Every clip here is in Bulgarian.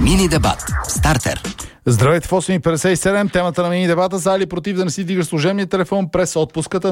Мини дебат. Стартер. Здравейте в 8.57. Темата на мини дебата: за или против да не си дигаш служебния телефон през отпуската.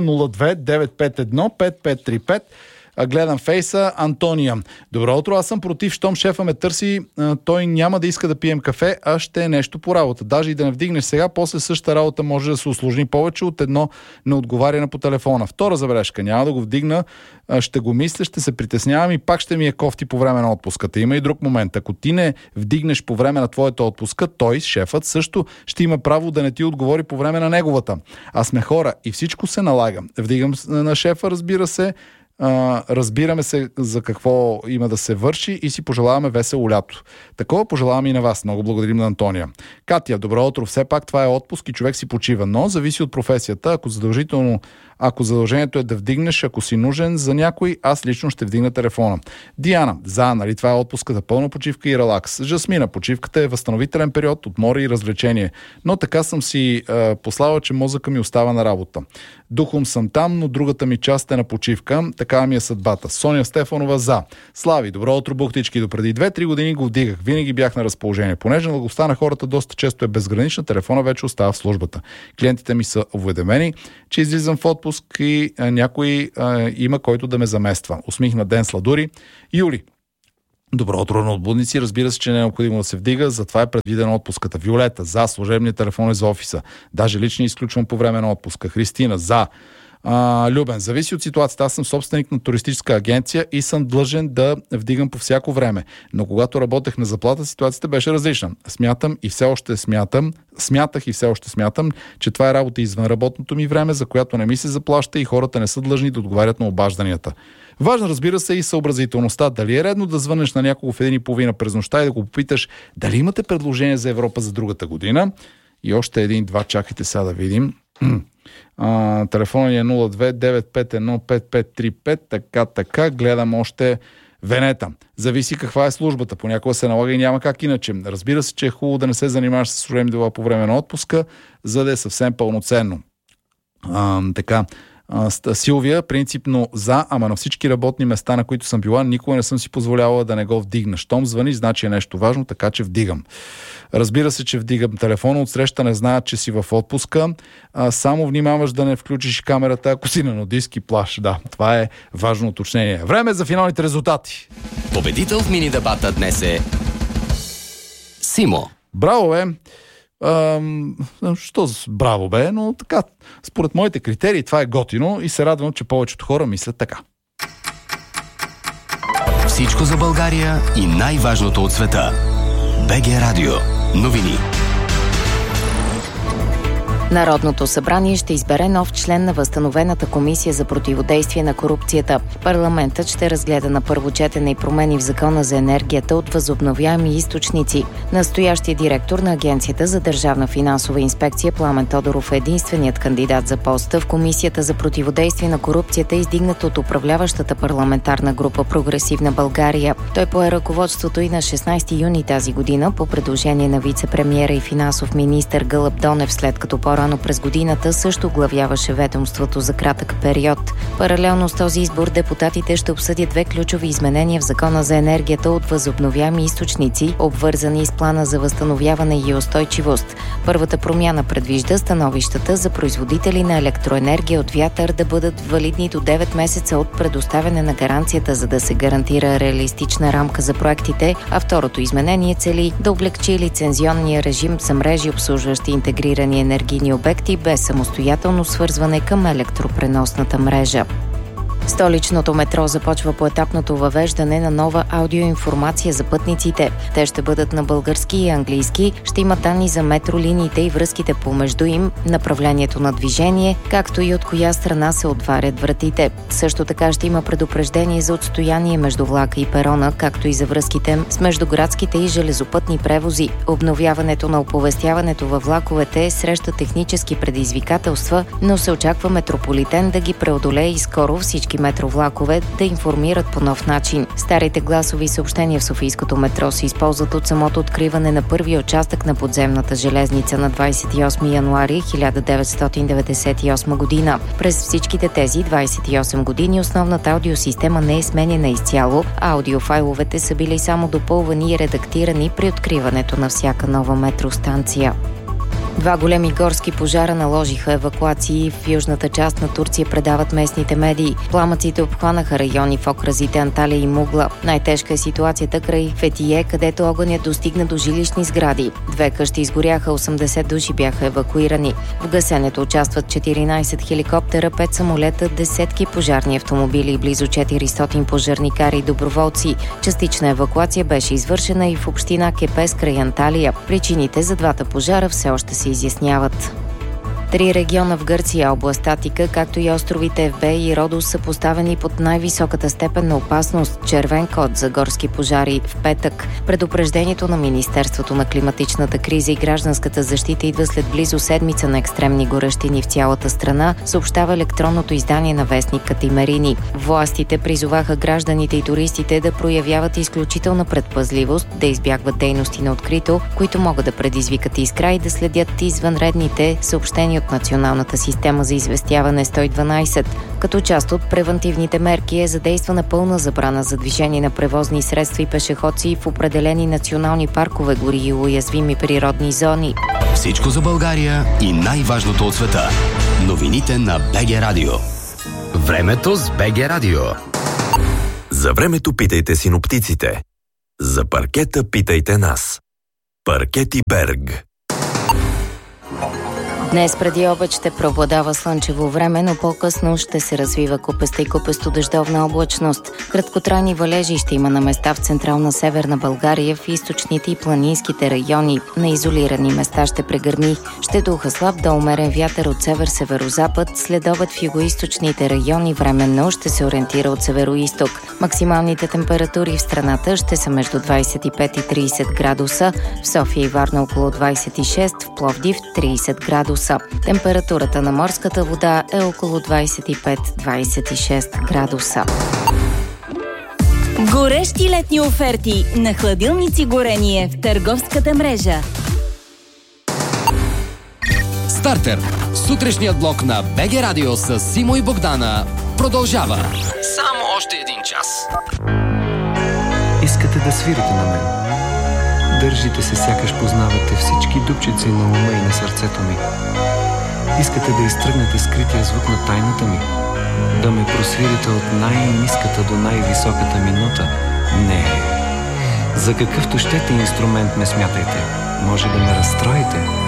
02-951-5535. Гледам фейса. Антония: добро утро, аз съм против. Щом шефа ме търси, той няма да иска да пием кафе, а ще е нещо по работа. Даже и да не вдигнеш сега, после същата работа може да се усложни повече от едно неотговаряне по телефона. Втора забележка: няма да го вдигна, ще го мисля, ще се притеснявам и пак ще ми е кофти по време на отпуската. Има и друг момент. Ако ти не вдигнеш по време на твоята отпуска, той, шефът, също ще има право да не ти отговори по време на неговата. А сме хора и всичко се налага. Вдигам на шефа, разбира се, разбираме се за какво има да се върши и си пожелаваме весело лято. Такова пожелаваме и на вас. Много благодарим на Антония. Катя: добро утро. Все пак това е отпуск и човек си почива, но зависи от професията. Ако задължението е да вдигнеш, ако си нужен за някой, аз лично ще вдигна телефона. Диана: нали това е отпуска за пълна почивка и релакс. Жасмина: почивката е възстановителен период от море и развлечение, но така съм си послала, че мозъка ми остава на работа. Духом съм там, но другата ми част е на почивка. Такава ми е съдбата. Соня Стефанова: Слави: добро утро, бухтички. Допреди 2-3 години го вдигах. Винаги бях на разположение. Понеже наглостта на хората доста често е безгранична, телефона вече остава в службата. Клиентите ми са уведомени, че излизам в отпуск и някой има който да ме замества. Усмихна ден, сладури. Юли: добро утро на отбудници. Разбира се, че не е необходимо да се вдига, затова е предвидена отпуската. Виолета: служебният телефон е за офиса. Даже лично изключвам по време на отпуска. Христина: Любен: зависи от ситуацията. Аз съм собственик на туристическа агенция и съм длъжен да вдигам по всяко време. Но когато работех на заплата, ситуацията беше различна. Смятах и все още смятам, че това е работа извън работното ми време, за която не ми се заплаща и хората не са длъжни да отговарят на обажданията. Важно, разбира се, и съобразителността. Дали е редно да звънеш на някого в 1:30 през нощта и да го попиташ дали имате предложение за Европа за другата година? И още един-два, чакайте сега да видим. Телефонът е 02-951-5535. Така, гледам още. Венета: зависи каква е службата. Понякога се налага и няма как иначе. Разбира се, че е хубаво да не се занимаваш с служебни дела по време на отпуска, за да е съвсем пълноценно. Силвия: принципно ама на всички работни места, на които съм била, никога не съм си позволявала да не го вдигна. Щом звъни, значи е нещо важно, така че вдигам. Разбира се, че вдигам телефона. Отсреща не знаят, че си в отпуска. Само внимаваш да не включиш камерата, ако си на нудистки плаж. Да, това е важно уточнение. Време за финалните резултати. Победител в мини дебата днес е Симо. Браво, бе! Браво, бе, но така, според моите критерии това е готино и се радвам, че повечето хора мислят така. Всичко за България и най-важното от света. БГ Радио. Новини. Народното събрание ще избере нов член на възстановената комисия за противодействие на корупцията. Парламентът ще разгледа на първо четене и промени в Закона за енергията от възобновяеми източници. Настоящият директор на Агенцията за държавна финансова инспекция Пламен Тодоров е единственият кандидат за поста в Комисията за противодействие на корупцията, издигнат от управляващата парламентарна група Прогресивна България. Той пое ръководството и на 16 юни тази година по предложение на вице-премиера и финансов министър Гълъб Донев, след като по-рано през годината също главяваше ведомството за кратък период. Паралелно с този избор депутатите ще обсъдят две ключови изменения в Закона за енергията от възобновяеми източници, обвързани с плана за възстановяване и устойчивост. Първата промяна предвижда становищата за производители на електроенергия от вятър да бъдат валидни до 9 месеца от предоставяне на гаранцията, за да се гарантира реалистична рамка за проектите, а второто изменение цели да облекчи лицензионния режим за мрежи, обслужващи интегрирани енергийни обекти без самостоятелно свързване към електропреносната мрежа. Столичното метро започва поетапното въвеждане на нова аудиоинформация за пътниците. Те ще бъдат на български и английски, ще има данни за метролиниите и връзките помежду им, направлението на движение, както и от коя страна се отварят вратите. Също така ще има предупреждение за отстояние между влака и перона, както и за връзките с междуградските и железопътни превози. Обновяването на оповестяването във влаковете среща технически предизвикателства, но се очаква Метрополитен да ги преодолее и скоро всички всички метровлакове да информират по нов начин. Старите гласови съобщения в Софийското метро се използват от самото откриване на първия участък на подземната железница на 28 януари 1998 година. През всичките тези 28 години основната аудиосистема не е сменена изцяло, а аудиофайловете са били само допълвани и редактирани при откриването на всяка нова метростанция. 2 големи горски пожара наложиха евакуации в южната част на Турция, предават местните медии. Пламъците обхванаха райони в окръзите Анталия и Мугла. Най-тежка е ситуацията край Фетие, където огънят достигна до жилищни сгради. 2 къщи изгоряха, 80 души бяха евакуирани. В гасенето участват 14 хеликоптера, 5 самолета, десетки пожарни автомобили и близо 400 пожарникари и доброволци. Частична евакуация беше извършена и в община Кепес край Анталия. Причините за двата пожара все още се изясняват. 3 региона в Гърция, област Атика, както и островите Евбей и Родос са поставени под най-високата степен на опасност – червен код за горски пожари в петък. Предупреждението на Министерството на климатичната криза и гражданската защита идва след близо седмица на екстремни горещини в цялата страна, съобщава електронното издание на вестник Катимерини. Властите призоваха гражданите и туристите да проявяват изключителна предпазливост, да избягват дейности на открито, които могат да предизвикат искра и да следят извънредните съобщения от Националната система за известяване 112. Като част от превантивните мерки е задействана пълна забрана за движение на превозни средства и пешеходци в определени национални паркове, гори и уязвими природни зони. Всичко за България и най-важното от света. Новините на БГ Радио. Времето с БГ Радио. За времето питайте синоптиците. За паркета питайте нас. Паркети Берг. Днес преди обед ще преобладава слънчево време, но по-късно ще се развива купеста и купесто-дъждовна облачност. Краткотрайни валежи ще има на места в централна северна България, в източните и планинските райони. На изолирани места ще прегърми. Ще духа слаб до умерен вятър от север-северозапад. След обед в югоизточните райони временно ще се ориентира от североизток. Максималните температури в страната ще са между 25 и 30 градуса. В София и Варна около 26, в Пловдив 30 градуса. Температурата на морската вода е около 25-26 градуса. Горещи летни оферти на хладилници горение в търговската мрежа. Стартер. Сутрешният блок на БГ Радио с Симо и Богдана продължава. Само още един час. Искате да свирите на мен. Държите се, сякаш познавате всички дупчици на ума и на сърцето ми. Искате да изтръгнете скрития звук на тайната ми. Да ме просвирите от най-ниската до най-високата ми нота. Не. За какъвто щете инструмент ме смятайте. Може да ме разстроите.